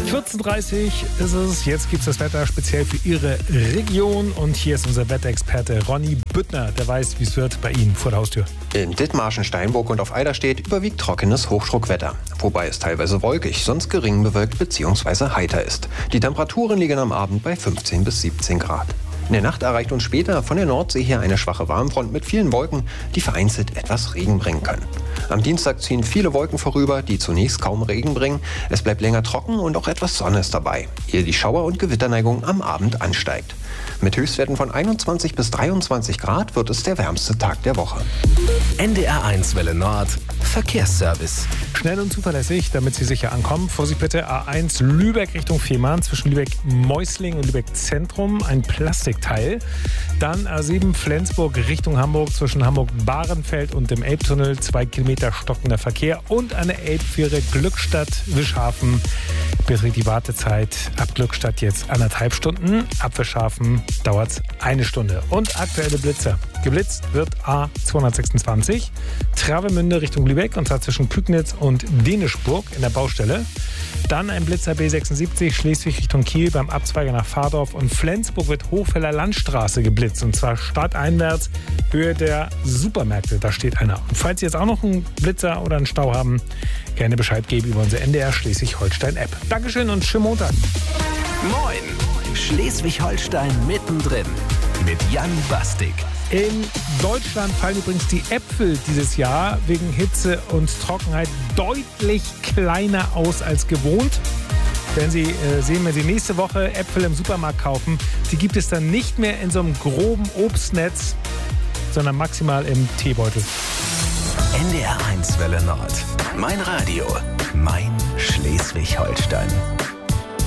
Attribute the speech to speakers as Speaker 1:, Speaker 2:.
Speaker 1: 14:30 ist es. Jetzt gibt es das Wetter speziell für Ihre Region. Und hier ist unser Wetterexperte Ronny Büttner. Der weiß, wie es wird bei Ihnen vor der Haustür.
Speaker 2: In Dithmarschen, Steinburg und auf Eiderstedt überwiegt trockenes Hochdruckwetter. Wobei es teilweise wolkig, sonst gering bewölkt bzw. heiter ist. Die Temperaturen liegen am Abend bei 15 bis 17 Grad. In der Nacht erreicht uns später von der Nordsee her eine schwache Warmfront mit vielen Wolken, die vereinzelt etwas Regen bringen können. Am Dienstag ziehen viele Wolken vorüber, die zunächst kaum Regen bringen. Es bleibt länger trocken und auch etwas Sonne ist dabei, ehe die Schauer- und Gewitterneigung am Abend ansteigt. Mit Höchstwerten von 21 bis 23 Grad wird es der wärmste Tag der Woche.
Speaker 3: NDR1 Welle Nord Verkehrsservice.
Speaker 1: Schnell und zuverlässig, damit Sie sicher ankommen. Vorsicht bitte, A1 Lübeck Richtung Fehmarn, zwischen Lübeck-Mäusling und Lübeck-Zentrum, ein Plastikteil. Dann A7 Flensburg Richtung Hamburg, zwischen Hamburg-Bahrenfeld und dem Elbtunnel, 2 Kilometer stockender Verkehr. Und eine Elbfähre Glückstadt-Wischhafen beträgt die Wartezeit ab Glückstadt jetzt 1,5 Stunden. Ab Wischhafen dauert es 1 Stunde. Und aktuelle Blitzer. Geblitzt wird A226 Travemünde Richtung Lübeck, und zwar zwischen Kügnitz und Dänischburg in der Baustelle. Dann ein Blitzer B76 Schleswig Richtung Kiel beim Abzweiger nach Pfadorf, und Flensburg wird Hochfeller Landstraße geblitzt, und zwar stadteinwärts, Höhe der Supermärkte. Da steht einer. Und falls Sie jetzt auch noch einen Blitzer oder einen Stau haben, gerne Bescheid geben über unsere NDR Schleswig-Holstein-App. Dankeschön und schönen Montag.
Speaker 3: Moin! Schleswig-Holstein mittendrin mit Jan Bastik.
Speaker 1: In Deutschland fallen übrigens die Äpfel dieses Jahr wegen Hitze und Trockenheit deutlich kleiner aus als gewohnt. Werden Sie sehen, wenn Sie nächste Woche Äpfel im Supermarkt kaufen, die gibt es dann nicht mehr in so einem groben Obstnetz, sondern maximal im Teebeutel.
Speaker 3: NDR1 Welle Nord. Mein Radio. Mein Schleswig-Holstein.